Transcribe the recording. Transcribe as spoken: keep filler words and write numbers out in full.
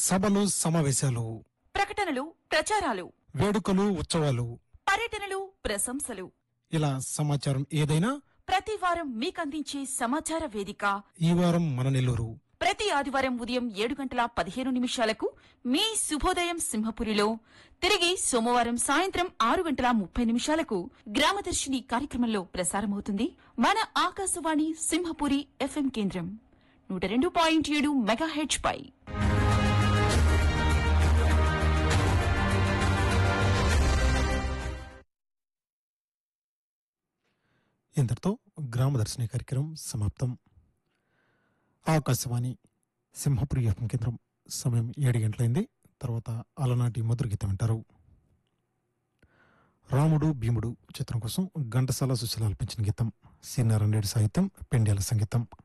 సభలు సమావేశాలు, ప్రకటనలు ప్రచారాలు, వేడుకలు ఉత్సవాలు, పర్యటనలు ప్రశంసలు, ఇలా సమాచారం ఏదైనా ప్రతి వారం మీకందించే సమాచార వేదిక ఈ వారం మన నెల్లూరు. ప్రతి ఆదివారం ఉదయం ఏడు గంటల పదిహేను నిమిషాలకు మీ శుభోదయం సింహపురిలో, తిరిగి సోమవారం సాయంత్రం ఆరు గంటల ముప్పై నిమిషాలకు గ్రామదర్శిని కార్యక్రమంలో ప్రసారమవుతుంది మన ఆకాశవాణి సింహపురి ఎఫ్ఎం కేంద్రం నూట రెండు పాయింట్ ఏడు మెగాహెచ్ పై. ఇంతటితో గ్రామదర్శిని కార్యక్రమం సమాప్తం. ఆకాశవాణి సింహపురి ఎఫ్ఎం కేంద్రం సమయం ఏడు గంటలైంది. తర్వాత అలనాటి మధుర గీతం వింటారు. రాముడు భీముడు చిత్రం కోసం ఘంటసాల సుశీల ఆలపించిన గీతం, సి నారాయణ రెడ్డి సాహిత్యం, పెండ్యాల సంగీతం.